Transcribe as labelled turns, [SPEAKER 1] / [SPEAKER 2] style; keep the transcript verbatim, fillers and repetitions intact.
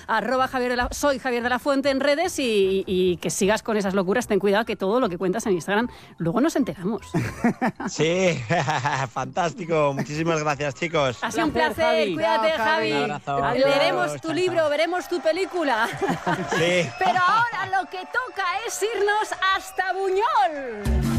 [SPEAKER 1] arroba Javier de la, soy Javier de la Fuente en redes y, y que sigas con esas locuras. Ten cuidado que todo lo que cuentas en Instagram luego nos enteramos.
[SPEAKER 2] Sí, fantástico. Muchísimas gracias, chicos.
[SPEAKER 1] Ha sido un placer.
[SPEAKER 3] Javi.
[SPEAKER 1] Cuídate,
[SPEAKER 3] Chao,
[SPEAKER 1] Javi.
[SPEAKER 2] Un abrazo.
[SPEAKER 1] Adiós. Veremos
[SPEAKER 2] Adiós.
[SPEAKER 1] tu
[SPEAKER 2] Chao,
[SPEAKER 1] libro,
[SPEAKER 2] chao.
[SPEAKER 1] veremos tu película.
[SPEAKER 2] Sí.
[SPEAKER 1] Pero ahora lo que toca es irnos hasta Buñol.